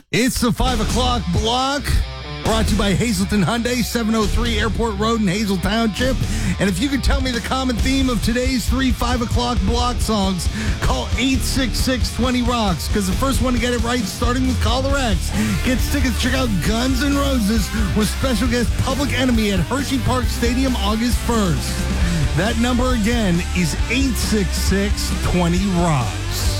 It's the 5 o'clock block, brought to you by Hazleton Hyundai, 703 Airport Road in Hazel Township. And if you could tell me the common theme of today's 5 o'clock block songs, call 866-20-ROCKS, because the first one to get it right, starting with Caller X, gets tickets to check out Guns N' Roses with special guest Public Enemy at Hershey Park Stadium August 1st. That number again is 866-20-ROCKS.